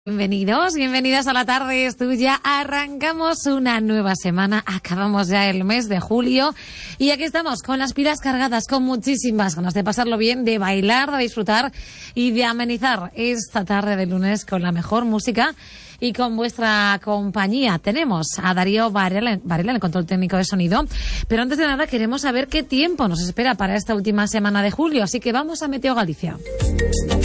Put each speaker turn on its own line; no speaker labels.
Bienvenidos, bienvenidas a La Tarde es Tuya. Arrancamos una nueva semana, acabamos ya el mes de julio y aquí estamos con las pilas cargadas, con muchísimas ganas de pasarlo bien, de bailar, de disfrutar y de amenizar esta tarde de lunes con la mejor música y con vuestra compañía. Tenemos a Darío Varela en el control técnico de sonido, pero antes de nada queremos saber qué tiempo nos espera para esta última semana de julio, así que vamos a Meteo Galicia.